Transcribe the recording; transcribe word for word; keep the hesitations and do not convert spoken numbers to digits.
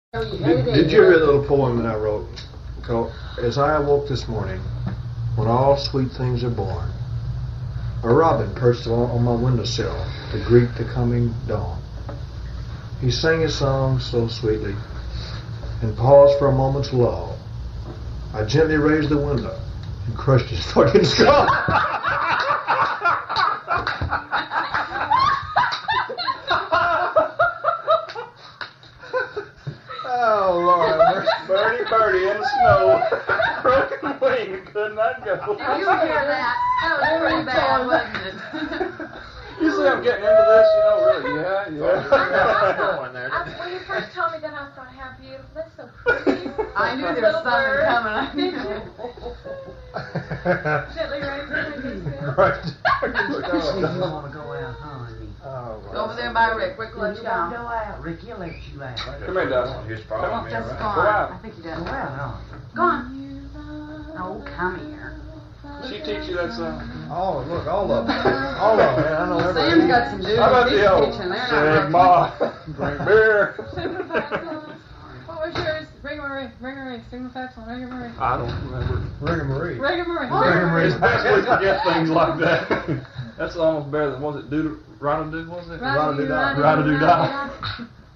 Did, did you hear the little poem that I wrote? Called, As I awoke this morning, when all sweet things are born, a robin perched on, on my windowsill to greet the coming dawn. He sang his song so sweetly and paused for a moment's lull. I gently raised the window and crushed his fucking skull. Oh, Lord. Birdie, birdie in the snow. Broken wing, could not go. Did you hear that? That was pretty bad, wasn't it? You see I'm getting into this, you know, really. Yeah, yeah. Going there. I, when you first told me that, I thought, how beautiful. That's so pretty. I knew there was something coming. I knew. Gently raised it. Right. You want to go out, honey? Oh, Go over there by Rick. Rick will let you You want to down. go out? Rick, he'll let you out. Come here, Dustin. Here's Come on. Just go Go on. out. I think he Go does. out, Go on. Oh, come here. She teach you that song? Oh, look, all of them. All of them, man. I know everybody. Sam's got some dudes. How about He's the old teaching. They're Sigma? not Drink beer. What was yours? Ring Marie. Ring Marie. Sigma Fepsilon. Ring Marie. I don't remember. Ring Marie. Ring Marie. Ring Marie. It's best we forget things like that. That's almost better than, was it, do Rada do, was it? Rada-doo-dah. Rada-doo-dah.